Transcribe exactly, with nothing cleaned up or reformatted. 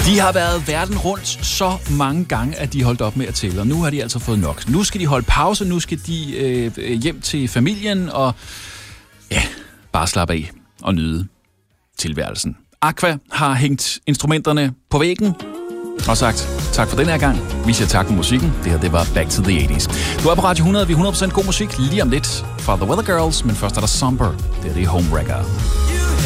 De har været verden rundt så mange gange, at de holdt op med at tælle, og nu har de altså fået nok. Nu skal de holde pause, nu skal de øh, hjem til familien og ja, bare slappe af og nyde tilværelsen. Aqua har hængt instrumenterne på væggen og sagt tak for den her gang. Vi siger tak for musikken. Det her, det var Back to the eighties. Du er på Radio hundrede, vi er hundrede procent god musik lige om lidt fra The Weather Girls, men først er der Somber. Det er det Homewrecker.